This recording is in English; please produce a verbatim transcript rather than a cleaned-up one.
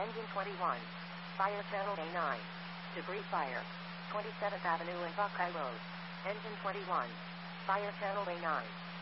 Engine twenty-one. Fire channel A nine. Debris fire. twenty-seventh Avenue and Buckeye Road. Engine twenty-one. Fire channel A nine.